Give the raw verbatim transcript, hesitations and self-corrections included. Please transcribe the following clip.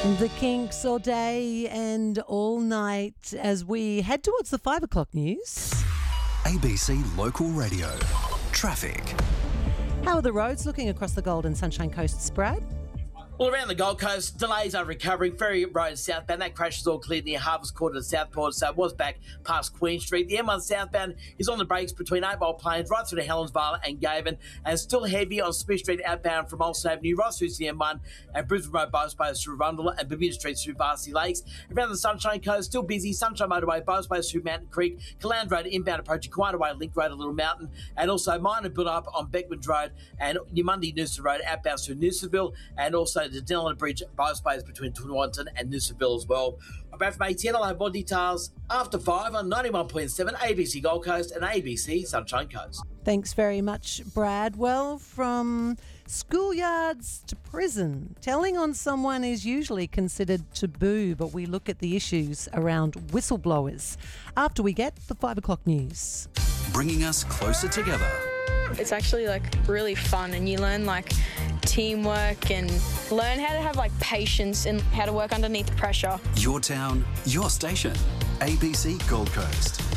The Kinks all day and all night as we head towards the five o'clock news. A B C Local Radio. Traffic. How are the roads looking across the Gold and Sunshine Coasts, Brad? Well, around the Gold Coast, delays are recovering. Ferry Road southbound, that crash is all cleared near Harvest Court and Southport, so it was back past Queen Street. The M one southbound is on the brakes between Eight Mile Plains, right through to Helensvale and Gaven, and still heavy on Smith Street outbound from Olsen Avenue, right through to the M one, and Brisbane Road both ways through Rundle, and Bermuda Street through Varsity Lakes. Around the Sunshine Coast, still busy. Sunshine Motorway both ways through Mountain Creek, Caland Road inbound approaching Quieter Way, Link Road, a Little Mountain, and also minor build-up on Beckman Road and Newmundi Noosa Road outbound through Noosaville, and also the Denellan Bridge both ways between Twinwanton and Noosaville as well. I'm back from A T N. I'll have more details after five on ninety-one point seven A B C Gold Coast and A B C Sunshine Coast. Thanks very much, Brad. Well, from schoolyards to prison, telling on someone is usually considered taboo, but we look at the issues around whistleblowers after we get the five o'clock news. Bringing us closer together. It's actually like really fun, and you learn like teamwork and learn how to have like patience and how to work underneath pressure. Your town, your station. A B C Gold Coast.